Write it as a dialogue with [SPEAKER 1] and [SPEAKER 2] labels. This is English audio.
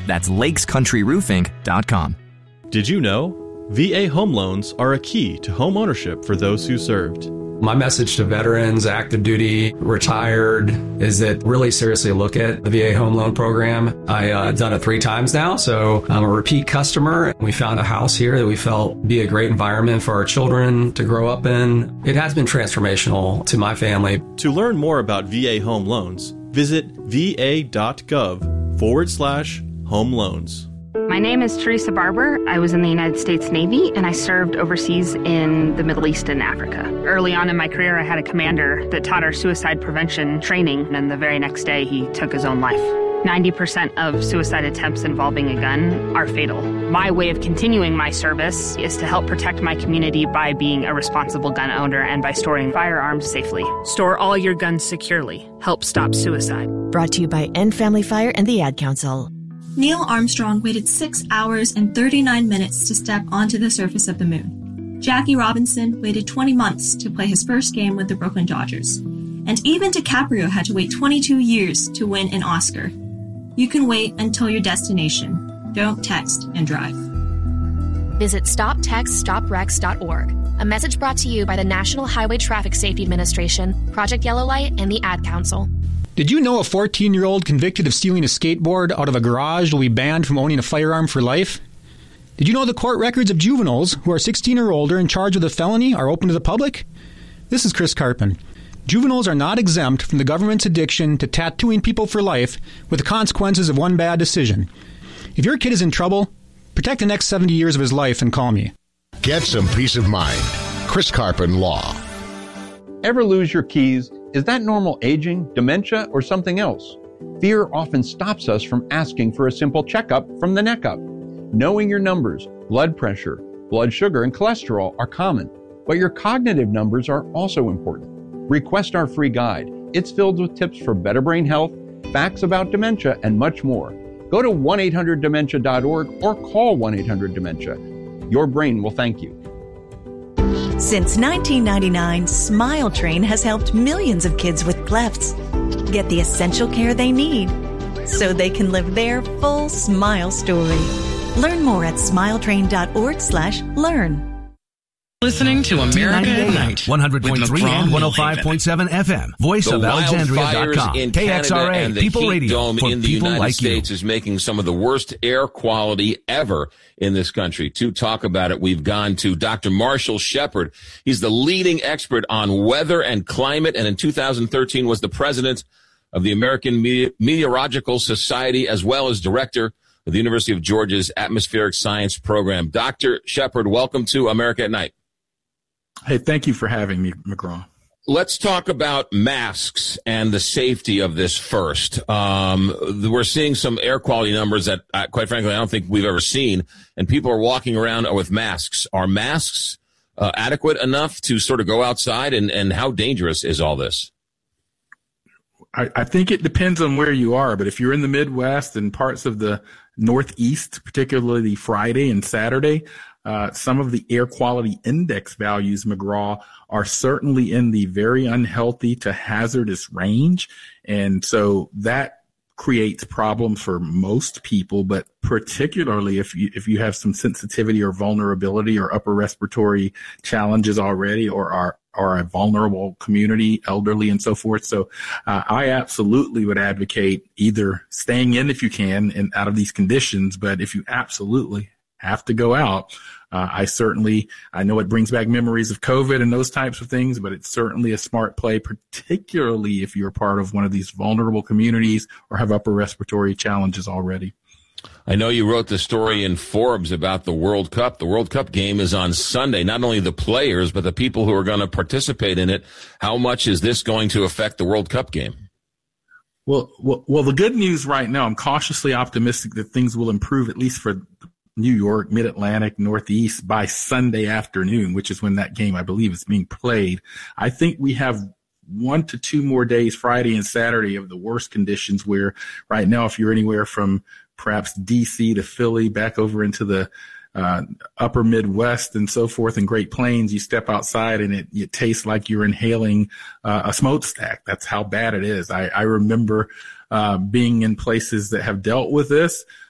[SPEAKER 1] That's lakescountryroofing.com.
[SPEAKER 2] Did you know? VA home loans are a key to home ownership for those who served.
[SPEAKER 3] My message to veterans, active duty, retired, is that really seriously look at the VA home loan program. I've done it 3 times now, so I'm a repeat customer. We found a house here that we felt would be a great environment for our children to grow up in. It has been transformational to my family.
[SPEAKER 2] To learn more about VA home loans, visit va.gov/home loans.
[SPEAKER 4] My name is Teresa Barber. I was in the United States Navy, and I served overseas in the Middle East and Africa. Early on in my career, I had a commander that taught our suicide prevention training, and the very next day, he took his own life. 90% of suicide attempts involving a gun are fatal. My way of continuing my service is to help protect my community by being a responsible gun owner and by storing firearms safely. Store all your guns securely. Help stop suicide.
[SPEAKER 5] Brought to you by End Family Fire and the Ad Council.
[SPEAKER 6] Neil Armstrong waited 6 hours and 39 minutes to step onto the surface of the moon. Jackie Robinson waited 20 months to play his first game with the Brooklyn Dodgers. And even DiCaprio had to wait 22 years to win an Oscar. You can wait until your destination. Don't text and drive.
[SPEAKER 7] Visit StopTextStopWrecks.org. A message brought to you by the National Highway Traffic Safety Administration, Project Yellow Light, and the Ad Council.
[SPEAKER 8] Did you know a 14-year-old convicted of stealing a skateboard out of a garage will be banned from owning a firearm for life? Did you know the court records of juveniles who are 16 or older and charged with a felony are open to the public? This is Chris Carpin. Juveniles are not exempt from the government's addiction to tattooing people for life with the consequences of one bad decision. If your kid is in trouble, protect the next 70 years of his life and call me.
[SPEAKER 9] Get some peace of mind. Chris Carpin Law.
[SPEAKER 10] Ever lose your keys? Is that normal aging, dementia, or something else? Fear often stops us from asking for a simple checkup from the neck up. Knowing your numbers, blood pressure, blood sugar, and cholesterol are common, but your cognitive numbers are also important. Request our free guide. It's filled with tips for better brain health, facts about dementia, and much more. Go to 1-800-DEMENTIA.org or call 1-800-DEMENTIA. Your brain will thank you.
[SPEAKER 5] Since 1999, Smile Train has helped millions of kids with clefts get the essential care they need so they can live their full smile story. Learn more at smiletrain.org/learn.
[SPEAKER 11] Listening to America at Night.
[SPEAKER 12] 100.3 and 105.7 FM. Voice of Alexandria.com. KXRA, People Radio. For
[SPEAKER 13] in the
[SPEAKER 12] people
[SPEAKER 13] United
[SPEAKER 12] like
[SPEAKER 13] States
[SPEAKER 12] you.
[SPEAKER 13] is making some of the worst air quality ever in this country. To talk about it, we've gone to Dr. Marshall Shepard. He's the leading expert on weather and climate, and in 2013 was the president of the American Meteorological Society, as well as director of the University of Georgia's Atmospheric Science Program. Dr. Shepard, welcome to America at Night.
[SPEAKER 14] Hey, thank you for having me, McGraw.
[SPEAKER 13] Let's talk about masks and the safety of this first. We're seeing some air quality numbers that, quite frankly, I don't think we've ever seen, and people are walking around with masks. Are masks adequate enough to sort of go outside, and how dangerous is all this?
[SPEAKER 14] I think it depends on where you are, but if you're in the Midwest and parts of the Northeast, particularly Friday and Saturday, some of the air quality index values, McGraw, are certainly in the very unhealthy to hazardous range. And so that creates problems for most people, but particularly if you have some sensitivity or vulnerability or upper respiratory challenges already, or are a vulnerable community, elderly and so forth. So I absolutely would advocate either staying in if you can and out of these conditions, but if you absolutely have to go out, I know it brings back memories of COVID and those types of things, but it's certainly a smart play, particularly if you're part of one of these vulnerable communities or have upper respiratory challenges already.
[SPEAKER 13] I know you wrote the story in Forbes about the World Cup. The World Cup game is on Sunday. Not only the players, but the people who are going to participate in it. How much is this going to affect the World Cup game?
[SPEAKER 14] Well, the good news right now, I'm cautiously optimistic that things will improve, at least for New York, Mid-Atlantic, Northeast, by Sunday afternoon, which is when that game, I believe, is being played. I think we have 1 to 2 more days, Friday and Saturday, of the worst conditions, where right now, if you're anywhere from perhaps DC to Philly, back over into the upper Midwest and so forth, and Great Plains, you step outside and it tastes like you're inhaling a smokestack. That's how bad it is. I remember being in places that have dealt with this,